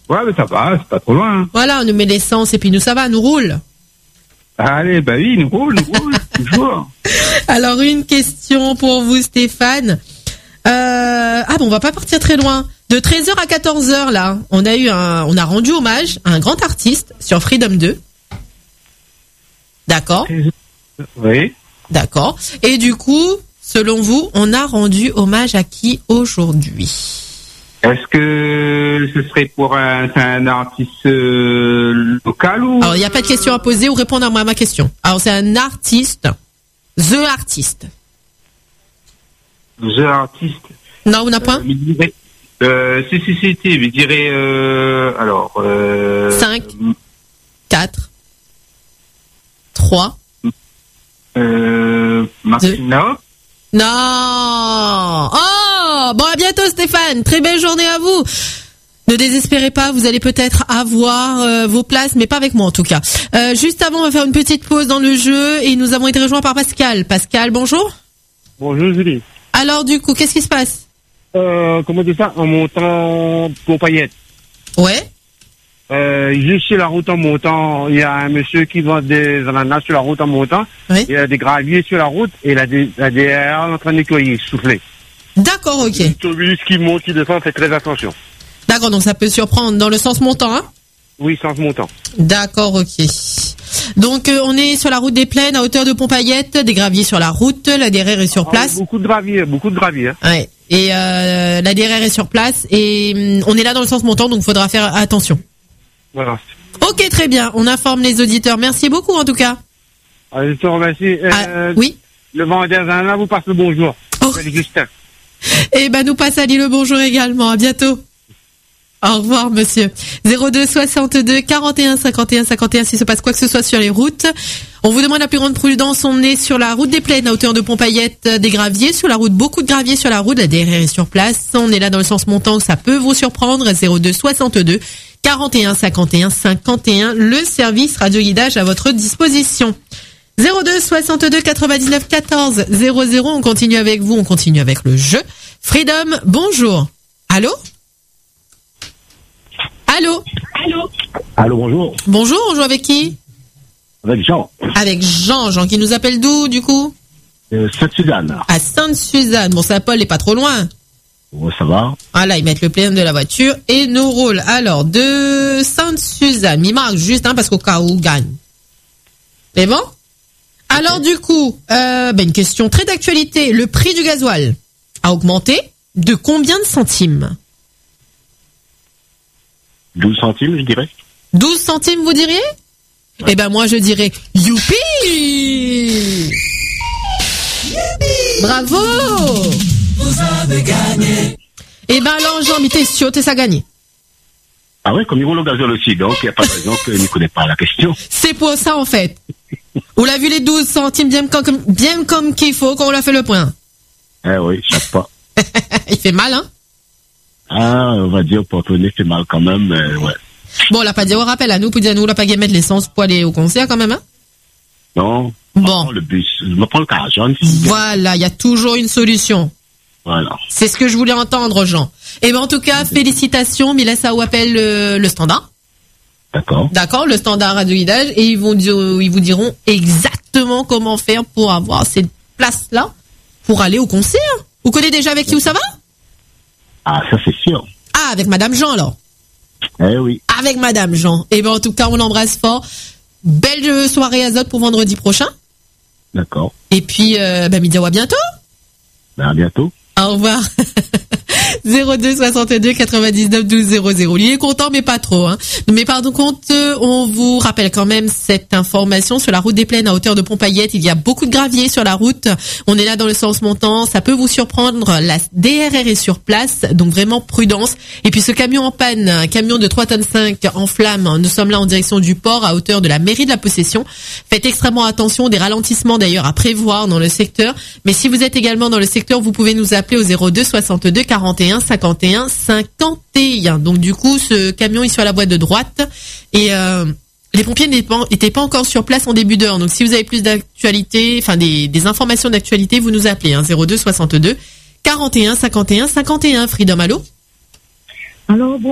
Ouais, mais ça va, c'est pas trop loin. Hein. Voilà, on nous met l'essence et puis nous, ça va, nous roule. Allez, bah oui, nous roule, toujours. Alors, une question pour vous, Stéphane. On va pas partir très loin. De 13h à 14h, là, on a rendu hommage à un grand artiste sur Freedom 2. D'accord. Oui. D'accord. Et du coup, selon vous, on a rendu hommage à qui aujourd'hui? Est-ce que ce serait pour un artiste local ou... Alors, il n'y a pas de question à poser ou répondre à ma question. Alors, c'est un artiste. The Artist. The Artist. Non, on n'a pas? Si, je dirais, 5, 4, 3, Martina. Non. Oh, bon, à bientôt, Stéphane. Très belle journée à vous. Ne désespérez pas, vous allez peut-être avoir vos places, mais pas avec moi en tout cas. Juste avant, on va faire une petite pause dans le jeu et nous avons été rejoints par Pascal. Pascal, bonjour. Bonjour Julie. Alors du coup, qu'est-ce qui se passe? Comment dire ça? En montant pour Payette. Ouais. Juste sur la route en montant, il y a un monsieur qui vend des ananas sur la route en montant. Oui. Il y a des graviers sur la route et la DRR en train de nettoyer, souffler. D'accord, ok. L'autobus qui monte, qui descend, fait très attention. D'accord, donc ça peut surprendre dans le sens montant, hein? Oui, sens montant. D'accord, ok. Donc on est sur la route des Plaines à hauteur de Pompayette, des graviers sur la route, la DRR est sur place. Beaucoup de graviers. Hein. Ouais. Et la DRR est sur place et on est là dans le sens montant, donc il faudra faire attention. Voilà. Ok, très bien. On informe les auditeurs. Merci beaucoup en tout cas. Je te remercie. Oui. Le vendeur d'ananas vous passe le bonjour. Oh. C'est Justin. Et nous passe Ali le bonjour également. À bientôt. Au revoir, monsieur. 02 62 41 51 51 s'il se passe quoi que ce soit sur les routes. On vous demande la plus grande prudence. On est sur la route des Plaines à hauteur de Pompayette, des graviers sur la route, beaucoup de graviers sur la route. La DRR est sur place. On est là dans le sens montant, ça peut vous surprendre. 02 62 41 51 51. Le service radio-guidage à votre disposition. 02 62 99 14 00. On continue avec vous. On continue avec le jeu. Freedom, bonjour. Allô? Allô? Allô, bonjour. Bonjour, on joue avec qui? Avec Jean. Avec Jean qui nous appelle d'où, du coup? Sainte-Suzanne. À Sainte-Suzanne. Bon, Saint-Paul n'est pas trop loin. Ouais, ça va. Ah là, ils mettent le plein de la voiture et nous roulent. Alors, de Sainte-Suzanne. Il marque juste, parce qu'au cas où on gagne. C'est bon? Alors, du coup, une question très d'actualité. Le prix du gasoil a augmenté de combien de centimes? 12 centimes, je dirais. 12 centimes, vous diriez? Ouais. Moi, je dirais youpi! Bravo! Vous avez gagné. Alors, Jean, mais t'es sûr, ça a gagné? Ah ouais, comme il roule au gasoil aussi, donc il n'y a pas de raison qu'il ne connaît pas la question. C'est pour ça, en fait. On l'a vu les 12 centimes bien comme qu'il faut quand on l'a fait le point. Eh oui, je sais pas. Il fait mal, hein? Ah, on va dire, pour tourner, fait mal quand même, mais ouais. Bon, on l'a pas dit au rappel à nous, pour dire nous, on l'a pas gagné mettre l'essence pour aller au concert quand même, hein? Non. Bon. Le bus. Je me prends le car, Jean. Voilà, il y a toujours une solution. Voilà. C'est ce que je voulais entendre, Jean. En tout cas, félicitations, Mila Sao appelle le standard. D'accord. D'accord, le standard radio-guidage, et ils vous diront exactement comment faire pour avoir cette place-là pour aller au concert. Vous connaissez déjà avec qui où ça va? Ah, ça c'est sûr. Ah, avec Madame Jean, alors. Eh oui. Avec Madame Jean. En tout cas, on l'embrasse fort. Belle soirée Azote pour vendredi prochain. D'accord. Et puis, Midiawa, à bientôt. À bientôt. Au revoir. 02 62 99 12 00. Il est content, mais pas trop, hein. Mais par contre, on vous rappelle quand même cette information sur la route des Plaines à hauteur de Pompayette. Il y a beaucoup de graviers sur la route. On est là dans le sens montant. Ça peut vous surprendre. La DRR est sur place. Donc vraiment prudence. Et puis ce camion en panne, un camion de 3 tonnes 5 en flammes. Nous sommes là en direction du port à hauteur de la mairie de la Possession. Faites extrêmement attention. Des ralentissements d'ailleurs à prévoir dans le secteur. Mais si vous êtes également dans le secteur, vous pouvez nous appeler au 02 62 41 51 51. Donc du coup, ce camion est sur la voie de droite et les pompiers n'étaient pas encore sur place en début d'heure. Donc si vous avez plus d'actualité, des informations d'actualité, vous nous appelez 02 62 41 51 51. Freedom, allô? Alors,